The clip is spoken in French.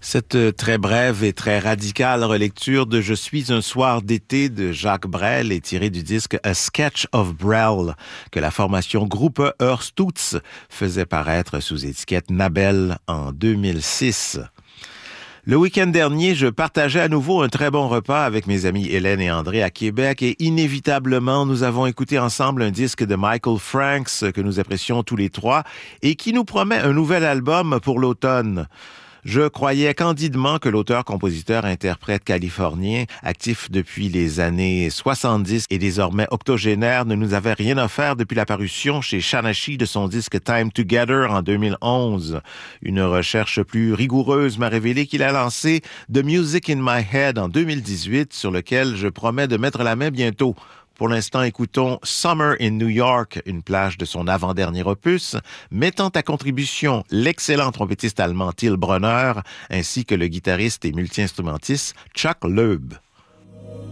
Cette très brève et très radicale relecture de Je suis un soir d'été de Jacques Brel est tirée du disque A Sketch of Brel que la formation Groupe Heurstutz faisait paraître sous étiquette Nabel en 2006. Le week-end dernier, je partageais à nouveau un très bon repas avec mes amis Hélène et André à Québec et inévitablement, nous avons écouté ensemble un disque de Michael Franks que nous apprécions tous les trois et qui nous promet un nouvel album pour l'automne. Je croyais candidement que l'auteur-compositeur-interprète californien, actif depuis les années 70 et désormais octogénaire, ne nous avait rien offert depuis la parution chez Shanashi de son disque Time Together en 2011. Une recherche plus rigoureuse m'a révélé qu'il a lancé The Music in My Head en 2018, sur lequel je promets de mettre la main bientôt. Pour l'instant, écoutons Summer in New York, une plage de son avant-dernier opus, mettant à contribution l'excellent trompettiste allemand Till Brönner, ainsi que le guitariste et multi-instrumentiste Chuck Loeb.